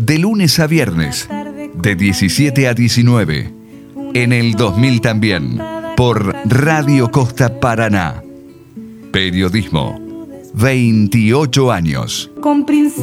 De lunes a viernes, de 17 a 19. En el 2000 también, por Radio Costa Paraná. Periodismo, 28 años. Con